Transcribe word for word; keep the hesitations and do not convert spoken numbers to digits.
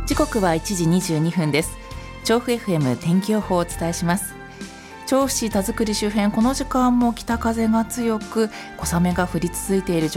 時刻はいちじにじゅうにふんです。調布 エフエム 天気予報をお伝えします。調布市田作周辺、この時間も北風が強く小雨が降り続いている状況